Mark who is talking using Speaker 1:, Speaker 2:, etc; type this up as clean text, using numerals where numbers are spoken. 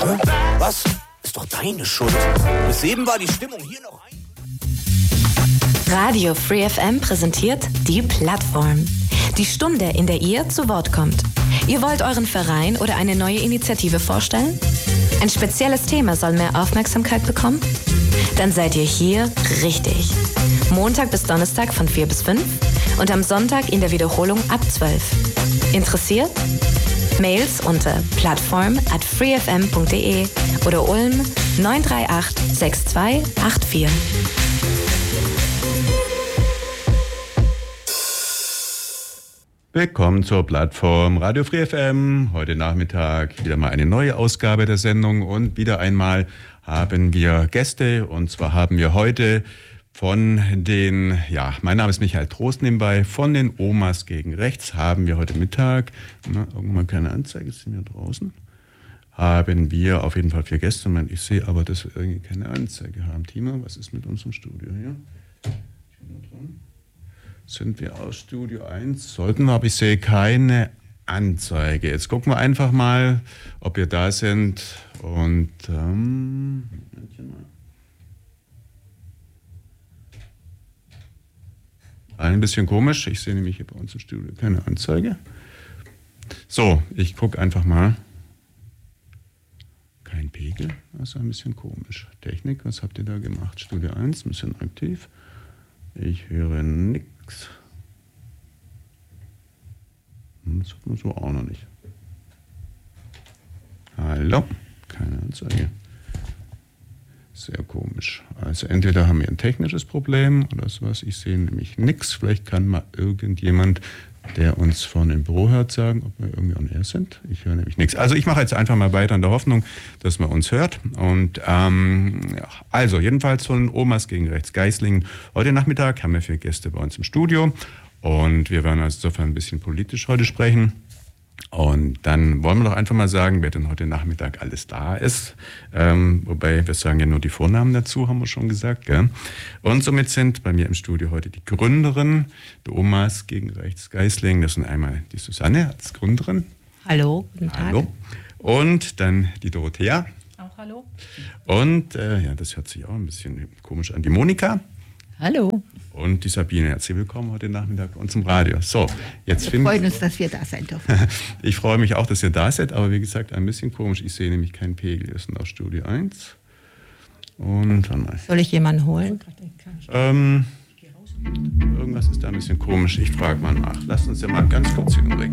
Speaker 1: Was? Ist doch deine Schuld. Bis eben war die Stimmung hier noch ein...
Speaker 2: Radio Free FM präsentiert die Plattform. Die Stunde, in der ihr zu Wort kommt. Ihr wollt euren Verein oder eine neue Initiative vorstellen? Ein spezielles Thema soll mehr Aufmerksamkeit bekommen? Dann seid ihr hier richtig. Montag bis Donnerstag von 4 bis 5 und am Sonntag in der Wiederholung ab 12. Interessiert? Mails unter plattform@freefm.de oder Ulm 938 6284.
Speaker 3: Willkommen zur Plattform Radio Free FM. Heute Nachmittag wieder mal eine neue Ausgabe der Sendung und wieder einmal haben wir Gäste. Und zwar haben wir heute von den, mein Name ist Michael Trost nebenbei, von den Omas gegen Rechts haben wir heute Mittag, irgendwann keine Anzeige, sind wir draußen, haben wir auf jeden Fall 4 Gäste. Ich sehe aber, dass wir irgendwie keine Anzeige haben. Timo, was ist mit unserem Studio hier? Sind wir aus Studio 1? Sollten wir, aber ich sehe keine Anzeige. Jetzt gucken wir einfach mal, ob wir da sind. Und ein bisschen komisch. Ich sehe nämlich hier bei uns im Studio keine Anzeige. So, ich gucke einfach mal. Kein Pegel, das ist ein bisschen komisch. Technik, was habt ihr da gemacht? Studio 1, ein bisschen aktiv. Ich höre nichts. Das hat man so auch noch nicht. Hallo? Keine Anzeige. Sehr komisch. Also entweder haben wir ein technisches Problem oder sowas. Ich sehe nämlich nichts. Vielleicht kann mal irgendjemand, der uns von dem Büro hört, sagen, ob wir irgendwie on air sind. Ich höre nämlich nichts. Also ich mache jetzt einfach mal weiter in der Hoffnung, dass man uns hört. Und also jedenfalls von Omas gegen Rechts Geislingen. Heute Nachmittag haben wir 4 Gäste bei uns im Studio. Und wir werden also insofern ein bisschen politisch heute sprechen. Und dann wollen wir doch einfach mal sagen, wer denn heute Nachmittag alles da ist. Wobei wir sagen ja nur die Vornamen dazu, haben wir schon gesagt. Gell? Und somit sind bei mir im Studio heute die Gründerin der Omas gegen Rechts Geislingen. Das sind einmal die Susanne als Gründerin.
Speaker 4: Hallo, guten Tag.
Speaker 3: Hallo. Und dann die Dorothea.
Speaker 4: Auch hallo.
Speaker 3: Und das hört sich auch ein bisschen komisch an, die Monika.
Speaker 4: Hallo.
Speaker 3: Und die Sabine. Herzlich willkommen heute Nachmittag bei uns im Radio. So, jetzt
Speaker 4: wir freuen uns, dass wir da sein dürfen.
Speaker 3: Ich freue mich auch, dass ihr da seid, aber wie gesagt, ein bisschen komisch. Ich sehe nämlich keinen Pegel. Wir sind auf Studio 1. Und dann mal.
Speaker 4: Soll ich jemanden holen?
Speaker 3: Irgendwas ist da ein bisschen komisch. Ich frage mal nach. Lasst uns ja mal ganz kurz hinbringen.